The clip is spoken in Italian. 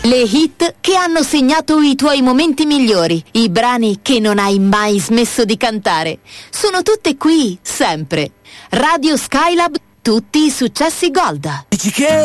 Le hit che hanno segnato i tuoi momenti migliori, i brani che non hai mai smesso di cantare. Sono tutte qui, sempre. Radio Skylab, tutti i successi Gold. Dici che